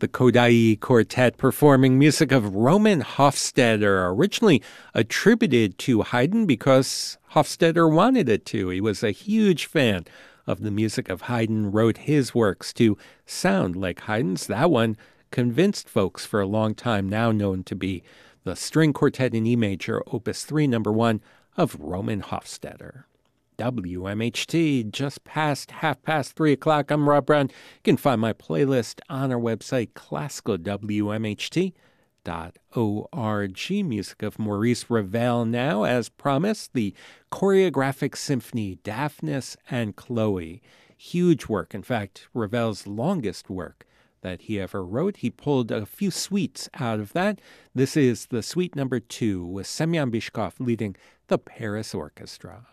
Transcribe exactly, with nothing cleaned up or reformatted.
The Kodály Quartet performing music of Roman Hofstadter, originally attributed to Haydn because Hofstadter wanted it to. He was a huge fan of the music of Haydn, wrote his works to sound like Haydn's. That one convinced folks for a long time, now known to be the String Quartet in E major, Opus three, number one, of Roman Hofstadter. W M H T, just past half past three o'clock. I'm Rob Brown. You can find my playlist on our website, classical w m h t dot org. Music of Maurice Ravel now, as promised, the choreographic symphony, Daphnis and Chloe. Huge work, in fact, Ravel's longest work that he ever wrote. He pulled a few suites out of that. This is the suite number two with Semyon Bychkov leading the Paris Orchestra.